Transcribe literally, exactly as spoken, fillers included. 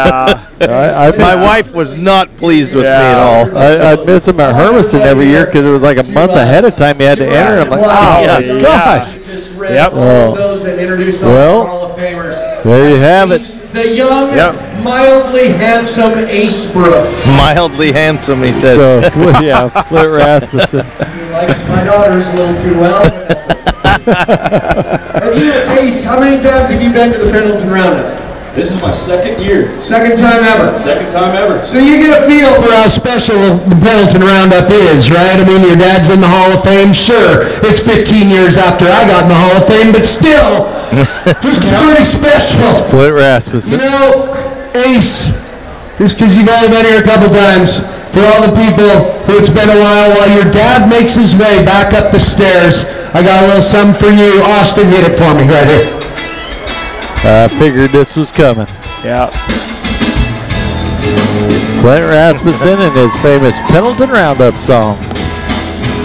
Yeah. I, I My wife was not pleased with Yeah. me at all. I, I'd miss him at Hermiston every year because it was like a month ahead of time you had to enter. I'm like, oh, Yeah. my gosh. Yep. Oh. Those that introduced all Well, the Hall of Famers. There you have it. The young, Yep. mildly handsome Ace Brooks. Mildly handsome, he says. So, yeah, Flint Rasmussen. He likes my daughters a little too well. Have you, Ace, how many times have you been to the Pendleton Roundup? This is my second year. Second time ever. Second time ever. So you get a feel for how special the Pendleton Roundup is, right? I mean, your dad's in the Hall of Fame. Sure, it's fifteen years after I got in the Hall of Fame, but still, it's pretty special. Flint You Rasmussen. know, Ace, just because you've only been here a couple times, for all the people who it's been a while while your dad makes his way back up the stairs, I got a little something for you. Austin, hit it for me right here. I figured this was coming. Yeah. Flint Rasmussen and his famous Pendleton Roundup song.